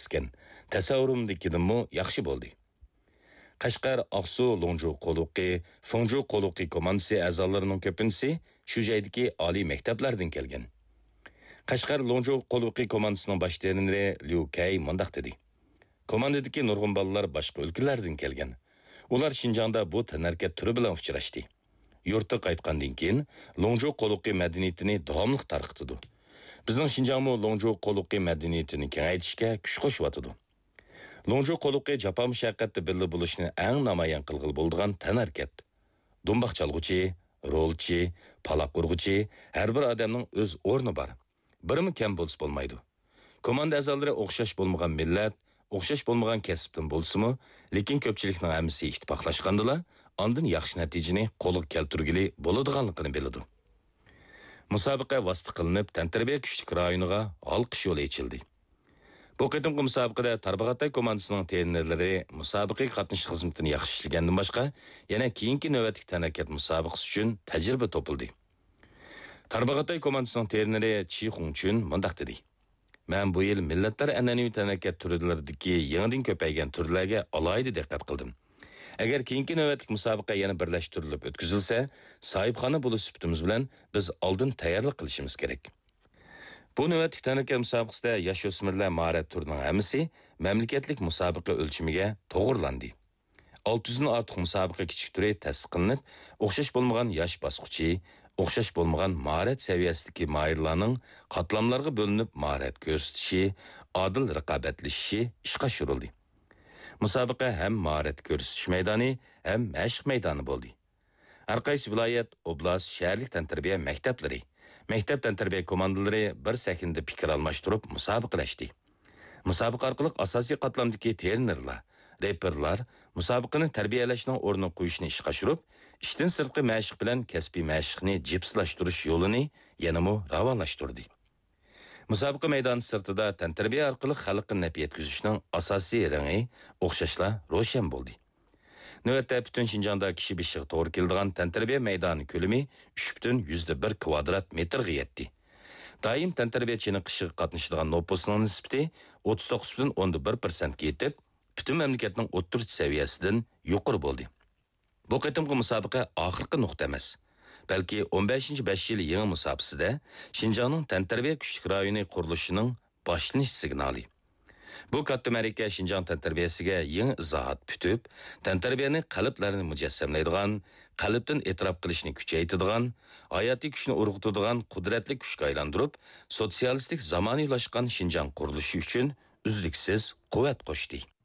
emasken, tasavvurumdagidanmi yaxshi bo'ldi. Qashqar, Aqsu, Longju qoluqi, Fongju qoluqi komandasi a'zolarining ko'pincha shu joydagi oliy maktablardan kelgan. Qashqar Longju qoluqi komandasining bosh treneri Liu Kay mundaq dedi. Komandadagi nurg'un bolalar boshqa o'lkalardan kelgan. Ular Xinjiangda bu tanarkat turi bilan uchrashdi. Yurtga qaytgandan keyin Longju qoluqi madaniyatini davomli tarqitdi. Bizning Xinjiangmo Longju qoluqi madaniyatini kengaytirishga kuch qo'shyotidi. Longju qoluqi jafo mushaqqatda birga bo'lishni eng namoyon qilg'il bo'lgan tanarkat. Dumboq chalg'uchi, rolchi, paloq urg'uchi har bir odamning o'z o'rni bor. Birimi kam bo'lsa bo'lmaydi. Komanda a'zolari o'xshash bo'lmagan millat, o'xshash bo'lmagan kasbdan bo'lsa-mu, lekin ko'pchilikning hammasi ittifoqlashgandila, ondan yaxshi natijani qo'lga keltirgili bo'ladiganligini biladi. Musobaqa vosita qilinib, tantarbiya kuchlik rayoniga olqish yo'li ochildi. Bu qitimqi musobaqada Tarbag'atay komandasining trenerlari musobaqaga qatnashish xizmatini yaxshi ishlagandan boshqa, yana keyingi navbatlik tanarkat musobaqasi uchun tajriba topildi. Tarbag'atay komandasining treneri Chi Hongchun mundaq dedi. Men bu yil millatlar an'anaviy tanarkat turlaridagi yangidan ko'paygan turlarga alohida diqqat qildim. Agar keyingi navbatlik musobaqa yana birlashtirilib o'tkazilsa, sohibxona bo'lish sifatimiz bilan biz oldin tayyorlik qilishimiz kerak. Bu navbatlik tanarkat musobaqasida yosh o'smirlar mahorat turining hammasi mamlakatlik musobaqa o'lchimiga to'g'rilandi. 600 dan ortiq musobaqa kichik turi tasdiqlanib, o'xshash bo'lmagan yosh bosqichi, o'xshash bo'lmagan mahorat saviyasidagi mahirlarning qatlamlarga bo'linib mahorat ko'rsatishi, adil raqobatlashishi ishga tushirildi. Musobaqa ham mahorat ko'rsatish maydoni, ham mashq maydoni bo'ldi. Har qaysi viloyat, oblast, shaharlik tantarbiya maktablari, maktab tantarbiya komandalari bir sahnada fikr almashtirib musobaqalashdi. Musobaqa orqali asosiy qatlamdagi trenerlar, reperlar musobaqani tarbiyalashning o'rnini qo'yishni ishga oshirib, ishdan sirtqi mashq bilan kasbiy mashqni jipslashtirish yo'lini yanada ravonlashtirdi. Musobaqa maydoni sirtida tantarbiya orqali xalqqa naf yetkazishning asosiy rangi o'xshashlar ro'shan bo'ldi. Navbatda butun Xinjiangda kishi beshiga to'g'ri keladigan tantarbiya maydoni ko'lami 3,1 kvadrat metrga yetdi. Doim tantarbiya chiniqishiga qatnashadigan nopusning nisbati 39,1% ga yetib, butun mamlakatning o'rtacha saviyasidan yuqori bo'ldi. Bu qitimqi musobaqa oxirgi nuqta emas. Balki 15-5 yil yangi musobaqasida Xinjiangning tantarbiya kuchlik rayoni qurilishining boshlanish signali. Bu katta ma'raka Xinjiang tantarbiyasiga yangi izohat putib, tantarbiyani qalblarni mujassamlaydigan, qalbdan e'tirof qilishni kuchaytiradigan, hayotiy kuchni urg'utadigan qudratli kuchga aylantirib, sotsialistik zamonaviylashgan Xinjiang qurilishi uchun uzluksiz quvvat qo'shdi.